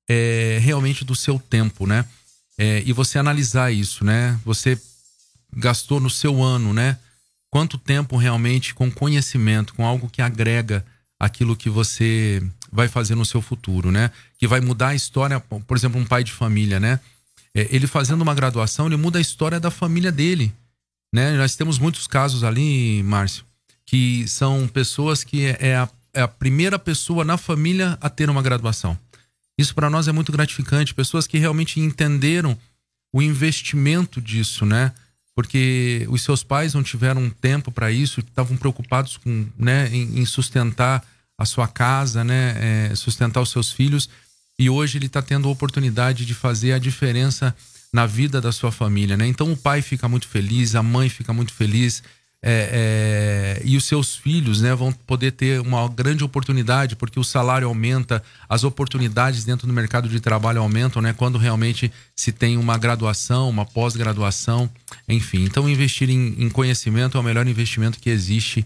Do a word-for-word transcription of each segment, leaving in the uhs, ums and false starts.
é, realmente do seu tempo, né? É, e você analisar isso, né? Você gastou no seu ano, né? Quanto tempo realmente com conhecimento, com algo que agrega aquilo que você vai fazer no seu futuro, né? Que vai mudar a história, por exemplo, um pai de família, né? É, ele fazendo uma graduação, ele muda a história da família dele, né? Nós temos muitos casos ali, Márcio, que são pessoas que é a, é a primeira pessoa na família a ter uma graduação. Isso para nós é muito gratificante, pessoas que realmente entenderam o investimento disso, né? Porque os seus pais não tiveram tempo para isso, estavam preocupados com, né, em, em sustentar a sua casa, né, é, sustentar os seus filhos, e hoje ele está tendo a oportunidade de fazer a diferença na vida da sua família, né? Então o pai fica muito feliz, a mãe fica muito feliz, é, é, e os seus filhos, né, vão poder ter uma grande oportunidade, porque o salário aumenta, as oportunidades dentro do mercado de trabalho aumentam, né, quando realmente se tem uma graduação, uma pós-graduação, enfim. Então investir em, em conhecimento é o melhor investimento que existe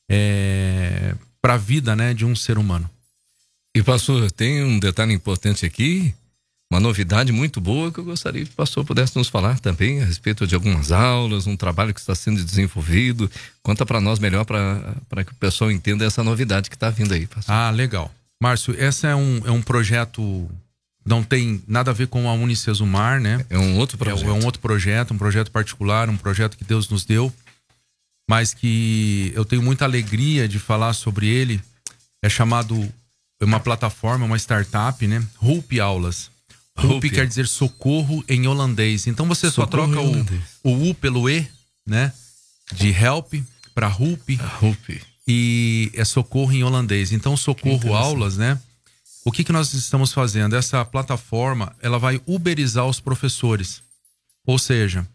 é, para a vida, né, de um ser humano. E pastor, tem um detalhe importante aqui, uma novidade muito boa que eu gostaria que o pastor pudesse nos falar também a respeito de algumas aulas, um trabalho que está sendo desenvolvido. Conta para nós melhor para que o pessoal entenda essa novidade que está vindo aí, pastor. Ah, legal. Márcio, esse é um, é um projeto, não tem nada a ver com a Unicesumar, né? É um outro projeto. É, é um outro projeto, um projeto particular, um projeto que Deus nos deu, mas que eu tenho muita alegria de falar sobre ele. É chamado, é uma plataforma, uma startup, né? Hulp Aulas. Hulp quer dizer socorro em holandês. Então você só socorro troca o, o U pelo E, né? De help para Hulp. Hulp. E é socorro em holandês. Então socorro aulas, né? O que que nós estamos fazendo? Essa plataforma, ela vai uberizar os professores. Ou seja,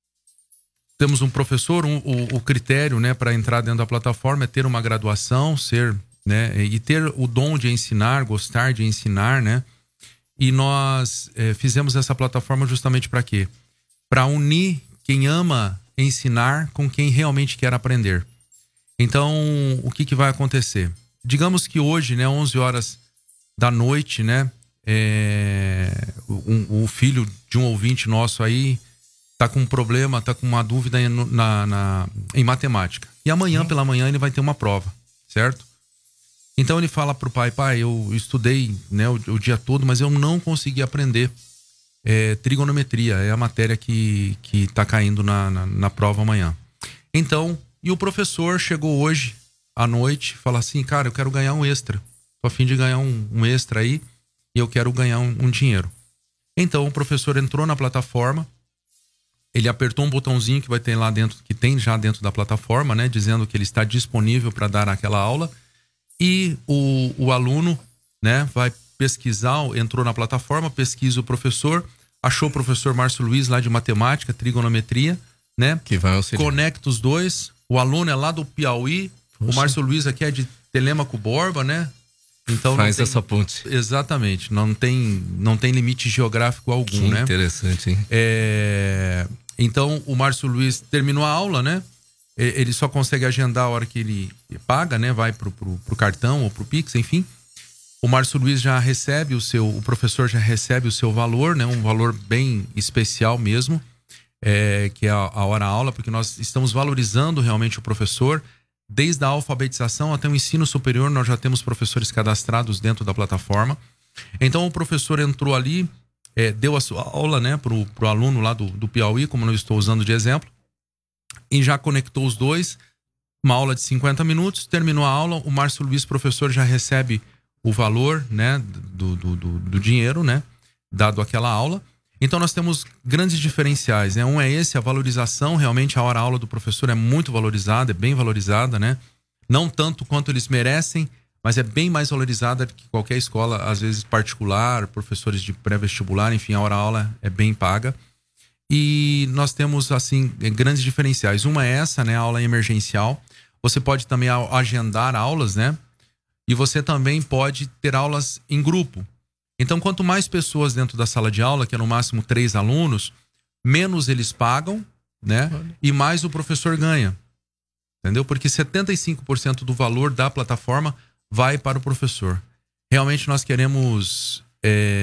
temos um professor, um, o, o critério, né, para entrar dentro da plataforma é ter uma graduação, ser, né, e ter o dom de ensinar, gostar de ensinar, né? E nós é, fizemos essa plataforma justamente para quê? Para unir quem ama ensinar com quem realmente quer aprender. Então, o que, que vai acontecer? Digamos que hoje, né, onze horas da noite, né, é, um, o filho de um ouvinte nosso aí tá com um problema, tá com uma dúvida em, na, na, em matemática. E amanhã, Sim. pela manhã, ele vai ter uma prova, certo? Então ele fala pro pai, pai, eu estudei, né, o, o dia todo, mas eu não consegui aprender é, trigonometria, é a matéria que, que tá caindo na, na, na prova amanhã. Então, e o professor chegou hoje à noite, fala assim, cara, eu quero ganhar um extra, tô a fim de ganhar um, um extra aí, e eu quero ganhar um, um dinheiro. Então o professor entrou na plataforma, ele apertou um botãozinho que vai ter lá dentro, que tem já dentro da plataforma, né, dizendo que ele está disponível para dar aquela aula. E o, o aluno, né, vai pesquisar, entrou na plataforma, pesquisa o professor, achou o professor Márcio Luiz lá de matemática, trigonometria, né? Que vai auxiliar. Conecta os dois. O aluno é lá do Piauí, Poxa. O Márcio Luiz aqui é de Telêmaco Borba, né? Então faz tem, essa ponte. Exatamente, não tem, não tem limite geográfico algum, que né? Interessante, hein? É, então o Márcio Luiz terminou a aula, né? Ele só consegue agendar a hora que ele paga, né? Vai pro, pro, pro cartão ou pro Pix, enfim. O Márcio Luiz já recebe o seu, o professor já recebe o seu valor, né? Um valor bem especial mesmo, é, que é a, a hora-aula, porque nós estamos valorizando realmente o professor. Desde a alfabetização até o ensino superior, nós já temos professores cadastrados dentro da plataforma. Então o professor entrou ali, é, deu a sua aula, né? Pro, pro aluno lá do, do Piauí, como eu estou usando de exemplo. E já conectou os dois, uma aula de cinquenta minutos, terminou a aula, o Márcio Luiz, professor, já recebe o valor, né, do, do, do, do dinheiro, né, dado aquela aula. Então nós temos grandes diferenciais, né? Um é esse, a valorização, realmente a hora-aula do professor é muito valorizada, é bem valorizada, né? Não tanto quanto eles merecem, mas é bem mais valorizada que qualquer escola, às vezes particular, professores de pré-vestibular, enfim, a hora-aula é bem paga. E nós temos, assim, grandes diferenciais. Uma é essa, né? A aula emergencial. Você pode também agendar aulas, né? E você também pode ter aulas em grupo. Então, quanto mais pessoas dentro da sala de aula, que é no máximo três alunos, menos eles pagam, né? E mais o professor ganha. Entendeu? Porque setenta e cinco por cento do valor da plataforma vai para o professor. Realmente nós queremos... É...